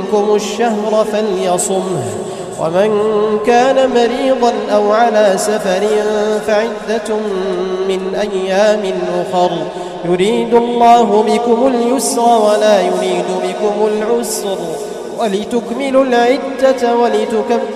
منكم الشهر فليصمه، ومن كان مريضا أو على سفر فعدة من أيام أخر، يريد الله بكم اليسر ولا يريد بكم العسر، ولتكملوا العدة ولتكبروا